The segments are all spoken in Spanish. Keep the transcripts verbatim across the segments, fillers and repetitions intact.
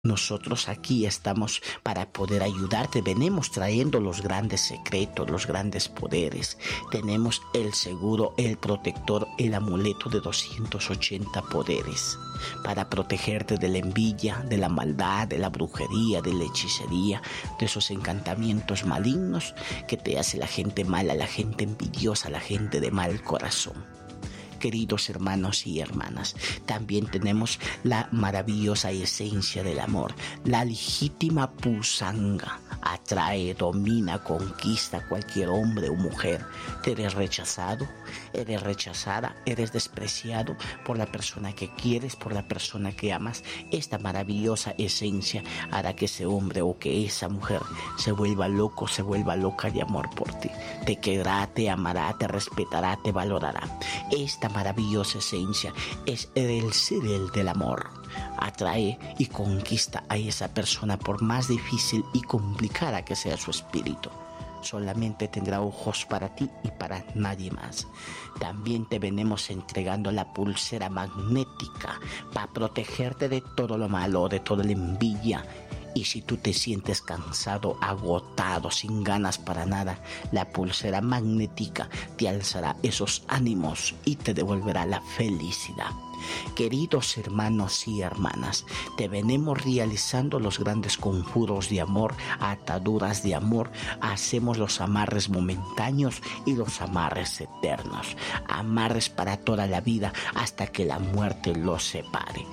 Nosotros aquí estamos para poder ayudarte. Venimos trayendo los grandes secretos, los grandes poderes. Tenemos el seguro, el protector, el amuleto de doscientos ochenta poderes para protegerte de la envidia, de la maldad, de la brujería, de la hechicería, de esos encantamientos malignos que te hace la gente mala, la gente envidiosa, la gente de mal corazón. Queridos hermanos y hermanas, también tenemos la maravillosa esencia del amor, la legítima pusanga. Atrae, domina, conquista a cualquier hombre o mujer. Te eres rechazado, eres rechazada, eres despreciado por la persona que quieres, por la persona que amas. Esta maravillosa esencia hará que ese hombre o que esa mujer se vuelva loco, se vuelva loca de amor por ti. Te querrá, te amará, te respetará, te valorará. Esta maravillosa esencia es el ser el del amor. Atrae y conquista a esa persona por más difícil y complicada que sea su espíritu. Solamente tendrá ojos para ti y para nadie más. También te venimos entregando la pulsera magnética para protegerte de todo lo malo, de toda la envidia. Y si tú te sientes cansado, agotado, sin ganas para nada, la pulsera magnética te alzará esos ánimos y te devolverá la felicidad. Queridos hermanos y hermanas, te venimos realizando los grandes conjuros de amor, ataduras de amor. Hacemos los amarres momentáneos y los amarres eternos. Amarres para toda la vida hasta que la muerte los separe.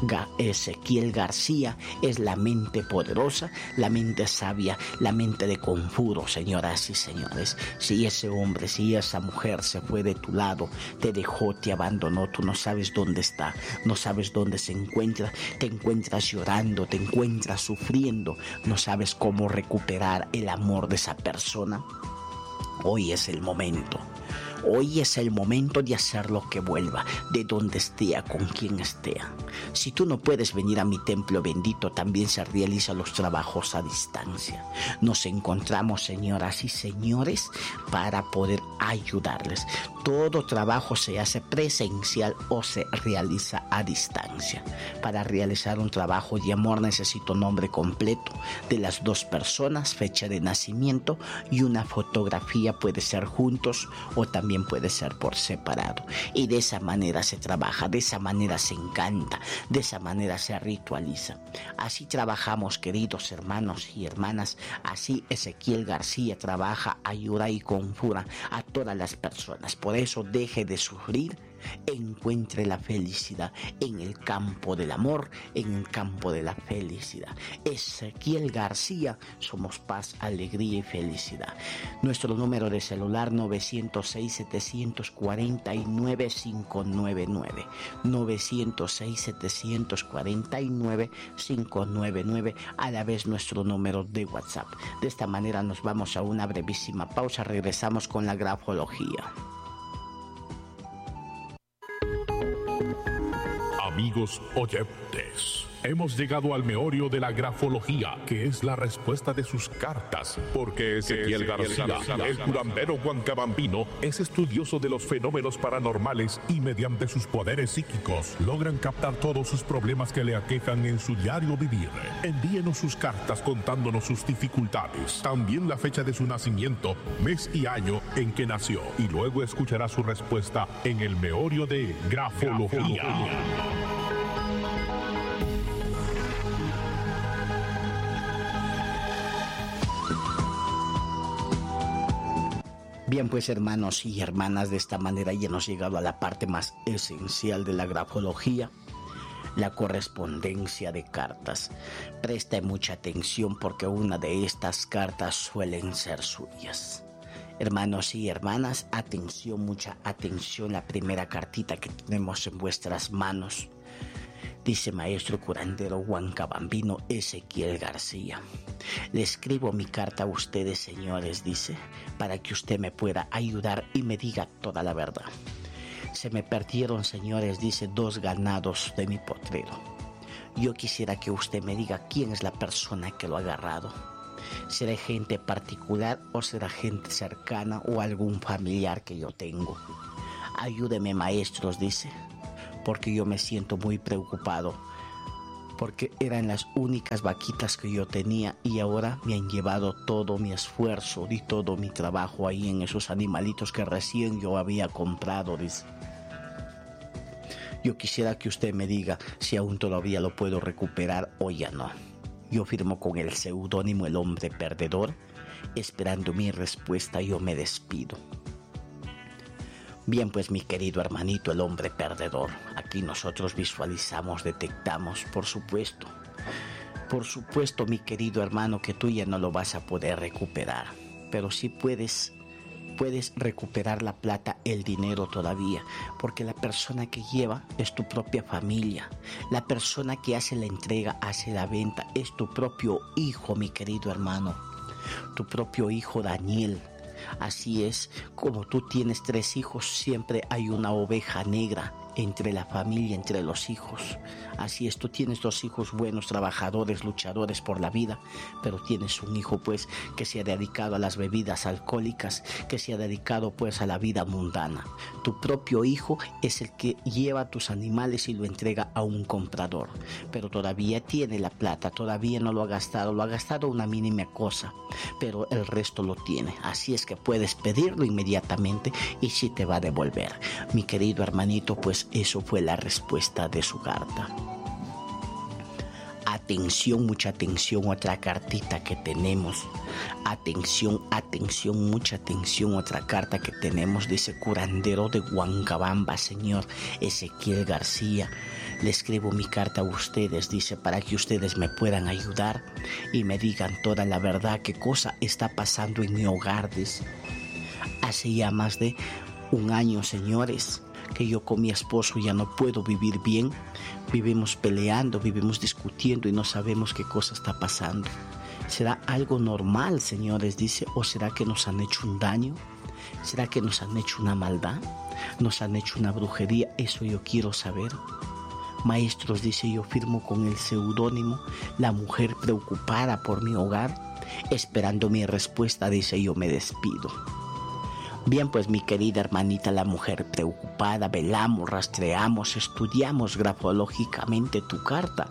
Ezequiel García es la mente poderosa, la mente sabia, la mente de conjuros, señoras y señores. Si ese hombre, si esa mujer se fue de tu lado, te dejó, te abandonó, tú no sabes dónde está, no sabes dónde se encuentra, te encuentras llorando, te encuentras sufriendo, no sabes cómo recuperar el amor de esa persona, hoy es el momento. Hoy es el momento de hacerlo que vuelva, de donde esté, con quien esté. Si tú no puedes venir a mi templo bendito, también se realizan los trabajos a distancia. Nos encontramos, señoras y señores, para poder ayudarles. Todo trabajo se hace presencial o se realiza a distancia. Para realizar un trabajo de amor necesito nombre completo de las dos personas, fecha de nacimiento y una fotografía. Puede ser juntos o también puede ser por separado. Y de esa manera se trabaja, de esa manera se encanta, de esa manera se ritualiza. Así trabajamos, queridos hermanos y hermanas. Así Ezequiel García trabaja, ayuda y conjura a todas las personas. Por eso deje de sufrir, encuentre la felicidad en el campo del amor, en el campo de la felicidad. Ezequiel García, somos paz, alegría y felicidad. Nuestro número de celular nueve cero seis, siete cuatro nueve, cinco nueve nueve, nueve cero seis, siete cuatro nueve, cinco nueve nueve, a la vez nuestro número de WhatsApp. De esta manera nos vamos a una brevísima pausa, regresamos con la grafología. Amigos oyentes, hemos llegado al meollo de la grafología, que es la respuesta de sus cartas, porque Ezequiel García, el curandero huancabambino, es estudioso de los fenómenos paranormales y mediante sus poderes psíquicos logran captar todos sus problemas que le aquejan en su diario vivir. Envíenos sus cartas contándonos sus dificultades, también la fecha de su nacimiento, mes y año en que nació, y luego escuchará su respuesta en el meollo de grafología. grafología. Bien, pues hermanos y hermanas, de esta manera ya hemos llegado a la parte más esencial de la grafología, la correspondencia de cartas. Presta mucha atención porque una de estas cartas suelen ser suyas. Hermanos y hermanas, atención, mucha atención, la primera cartita que tenemos en vuestras manos. Dice maestro curandero huancabambino Ezequiel García: le escribo mi carta a ustedes, señores, dice, para que usted me pueda ayudar y me diga toda la verdad. Se me perdieron, señores, dice, dos ganados de mi potrero. Yo quisiera que usted me diga quién es la persona que lo ha agarrado. ¿Será gente particular o será gente cercana o algún familiar que yo tengo? Ayúdeme, maestros, dice, porque yo me siento muy preocupado porque eran las únicas vaquitas que yo tenía y ahora me han llevado todo mi esfuerzo y todo mi trabajo ahí en esos animalitos que recién yo había comprado, dice. Yo quisiera que usted me diga si aún todavía lo puedo recuperar o ya no. Yo firmo con el seudónimo El Hombre Perdedor. Esperando mi respuesta, yo me despido. Bien, pues mi querido hermanito, el hombre perdedor, aquí nosotros visualizamos, detectamos, por supuesto, por supuesto, mi querido hermano, que tú ya no lo vas a poder recuperar, pero sí puedes, puedes recuperar la plata, el dinero todavía, porque la persona que lleva es tu propia familia, la persona que hace la entrega, hace la venta, es tu propio hijo, mi querido hermano, tu propio hijo Daniel. Así es, como tú tienes tres hijos, siempre hay una oveja negra entre la familia, entre los hijos. Así es, tú tienes dos hijos buenos, trabajadores, luchadores por la vida, pero tienes un hijo pues que se ha dedicado a las bebidas alcohólicas, que se ha dedicado pues a la vida mundana. Tu propio hijo es el que lleva tus animales y lo entrega a un comprador, pero todavía tiene la plata, todavía no lo ha gastado, lo ha gastado una mínima cosa, pero el resto lo tiene. Así es que puedes pedirlo inmediatamente y sí te va a devolver. Mi querido hermanito, pues eso fue la respuesta de su carta. Atención, mucha atención, otra cartita que tenemos. Atención, atención, mucha atención, otra carta que tenemos. Dice: curandero de Huancabamba, señor Ezequiel García. Le escribo mi carta a ustedes, dice, para que ustedes me puedan ayudar y me digan toda la verdad, qué cosa está pasando en mi hogar. Dice: hace ya más de un año, señores, que yo con mi esposo ya no puedo vivir bien. Vivimos peleando, vivimos discutiendo y no sabemos qué cosa está pasando. ¿Será algo normal, señores? Dice, ¿o será que nos han hecho un daño? ¿Será que nos han hecho una maldad? ¿Nos han hecho una brujería? Eso yo quiero saber. Maestros, dice, yo firmo con el seudónimo La Mujer Preocupada por mi hogar. Esperando mi respuesta, dice, yo me despido. Bien, pues mi querida hermanita, la mujer preocupada, velamos, rastreamos, estudiamos grafológicamente tu carta.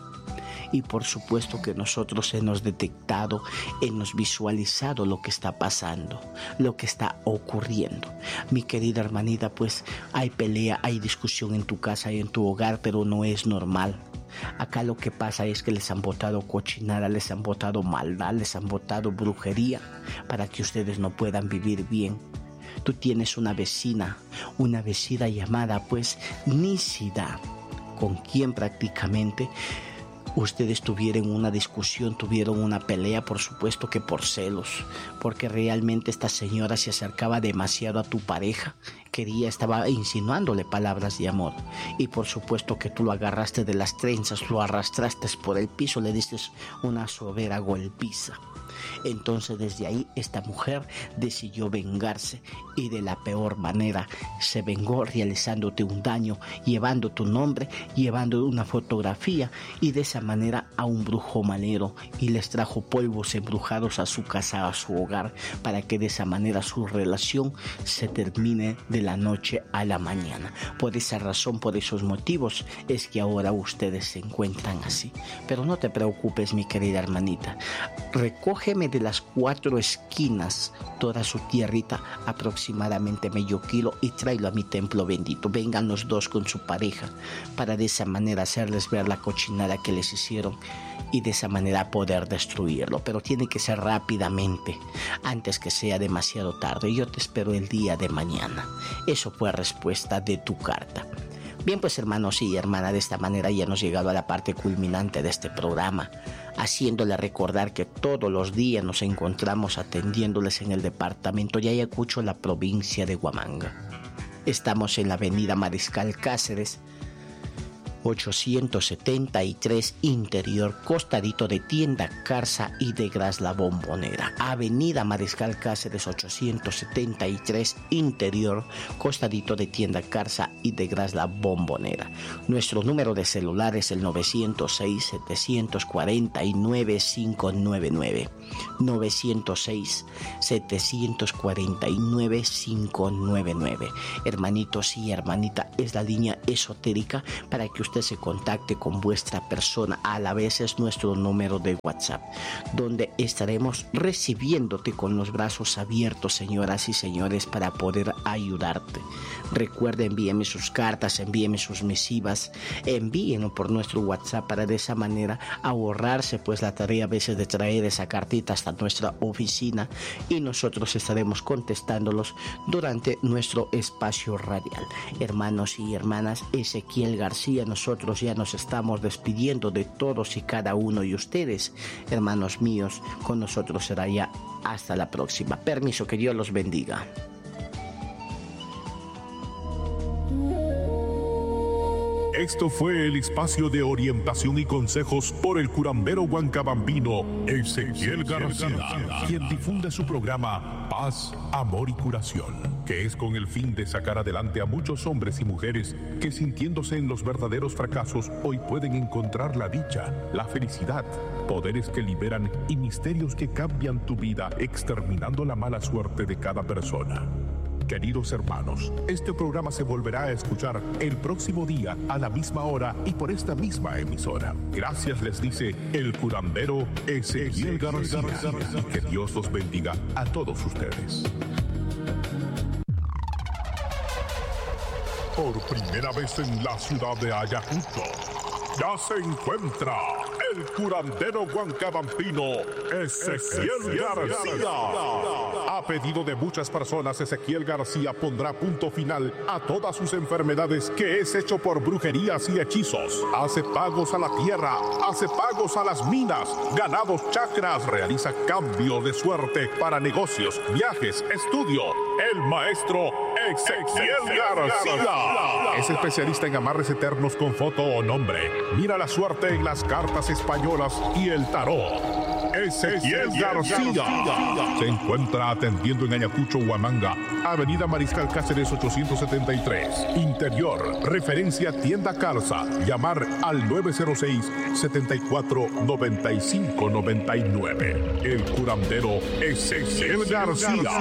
Y por supuesto que nosotros hemos detectado, hemos visualizado lo que está pasando, lo que está ocurriendo. Mi querida hermanita, pues hay pelea, hay discusión en tu casa y en tu hogar, pero no es normal. Acá lo que pasa es que les han botado cochinada, les han botado maldad, les han botado brujería para que ustedes no puedan vivir bien. Tú tienes una vecina, una vecina llamada pues Nícida, con quien prácticamente ustedes tuvieron una discusión, tuvieron una pelea, por supuesto que por celos, porque realmente esta señora se acercaba demasiado a tu pareja, quería, estaba insinuándole palabras de amor, y por supuesto que tú lo agarraste de las trenzas, lo arrastraste por el piso, le diste una severa golpiza. Entonces desde ahí esta mujer decidió vengarse y de la peor manera se vengó realizándote un daño, llevando tu nombre, llevando una fotografía y de esa manera a un brujo malero y les trajo polvos embrujados a su casa, a su hogar, para que de esa manera su relación se termine de la noche a la mañana. Por esa razón, por esos motivos es que ahora ustedes se encuentran así. Pero no te preocupes, mi querida hermanita, recógeme de las cuatro esquinas toda su tierrita, aproximadamente medio kilo, y tráelo a mi templo bendito. Vengan los dos con su pareja para de esa manera hacerles ver la cochinada que les hicieron y de esa manera poder destruirlo, pero tiene que ser rápidamente antes que sea demasiado tarde. Yo te espero el día de mañana. Eso fue respuesta de tu carta. Bien, pues hermanos y hermanas, de esta manera ya hemos llegado a la parte culminante de este programa, haciéndole recordar que todos los días nos encontramos atendiéndoles en el departamento de Ayacucho, la provincia de Huamanga. Estamos en la avenida Mariscal Cáceres, ochocientos setenta y tres Interior, costadito de Tienda Carsa y de Gras La Bombonera. Avenida Mariscal Cáceres ochocientos setenta y tres Interior, costadito de Tienda Carsa y de Gras La Bombonera. Nuestro número de celular es el nueve cero seis, siete cuatro nueve, cinco nueve nueve. nueve cero seis, siete cuatro nueve, cinco nueve nueve. Hermanitos y hermanita, es la línea esotérica para que ustedes usted se contacte con vuestra persona. A la vez es nuestro número de WhatsApp, donde estaremos recibiéndote con los brazos abiertos, señoras y señores, para poder ayudarte. Recuerde, envíeme sus cartas, envíeme sus misivas, envíenlo por nuestro WhatsApp para de esa manera ahorrarse pues la tarea a veces de traer esa cartita hasta nuestra oficina, y nosotros estaremos contestándolos durante nuestro espacio radial. Hermanos y hermanas, Ezequiel García, nosotros ya nos estamos despidiendo de todos y cada uno de ustedes, hermanos míos. Con nosotros será ya hasta la próxima. Permiso, que Dios los bendiga. Esto fue el espacio de orientación y consejos por el curandero huancabambino Ezequiel García, quien difunde su programa Paz, Amor y Curación, que es con el fin de sacar adelante a muchos hombres y mujeres que, sintiéndose en los verdaderos fracasos, hoy pueden encontrar la dicha, la felicidad, poderes que liberan y misterios que cambian tu vida, exterminando la mala suerte de cada persona. Queridos hermanos, este programa se volverá a escuchar el próximo día a la misma hora y por esta misma emisora. Gracias les dice el curandero Ezequiel García. Que Dios los bendiga a todos ustedes. Por primera vez en la ciudad de Ayacucho, ya se encuentra el curandero huancabambino Ezequiel García. A pedido de muchas personas, Ezequiel García pondrá punto final a todas sus enfermedades, que es hecho por brujerías y hechizos. Hace pagos a la tierra, hace pagos a las minas, ganados chakras, realiza cambio de suerte para negocios, viajes, estudio. El maestro Ezequiel García es especialista en amarres eternos con foto o nombre. Mira la suerte en las cartas españolas y el tarot. Ezequiel García se encuentra atendiendo en Ayacucho, Huamanga, Avenida Mariscal Cáceres ochocientos setenta y tres, Interior, referencia Tienda Calza. Llamar al nueve cero seis, setenta y cuatro, noventa y cinco noventa y nueve. El curandero Ezequiel García.